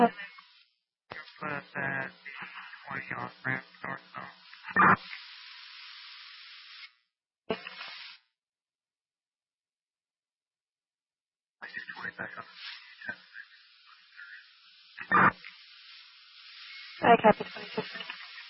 Put at the 20 off ramp northbound. I see 20 back up. Okay, 26.